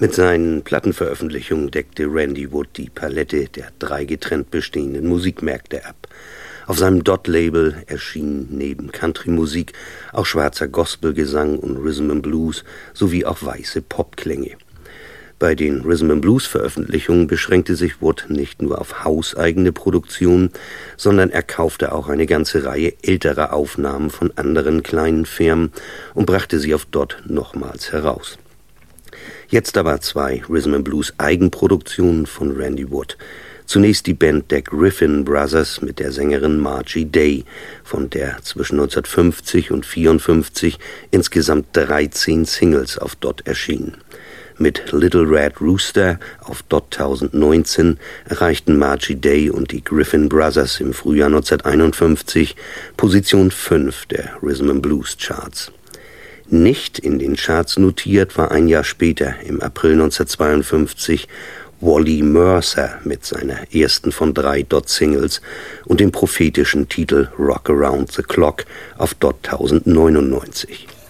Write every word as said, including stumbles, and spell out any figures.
Mit seinen Plattenveröffentlichungen deckte Randy Wood die Palette der drei getrennt bestehenden Musikmärkte ab. Auf seinem Dot-Label erschien neben Country-Musik auch schwarzer Gospelgesang und Rhythm and Blues sowie auch weiße Popklänge. Bei den Rhythm and Blues-Veröffentlichungen beschränkte sich Wood nicht nur auf hauseigene Produktionen, sondern er kaufte auch eine ganze Reihe älterer Aufnahmen von anderen kleinen Firmen und brachte sie auf Dot nochmals heraus. Jetzt aber zwei Rhythm and Blues Eigenproduktionen von Randy Wood. Zunächst die Band der Griffin Brothers mit der Sängerin Margie Day, von der zwischen neunzehnhundertfünfzig und vierundfünfzig insgesamt dreizehn Singles auf Dot erschienen. Mit Little Red Rooster auf Dot tausendneunzehn erreichten Margie Day und die Griffin Brothers im Frühjahr neunzehnhunderteinundfünfzig Position fünf der Rhythm and Blues Charts. Nicht in den Charts notiert war ein Jahr später, im April neunzehnhundertzweiundfünfzig, Wally Mercer mit seiner ersten von drei Dot-Singles und dem prophetischen Titel Rock Around the Clock auf Dot tausendneunundneunzig.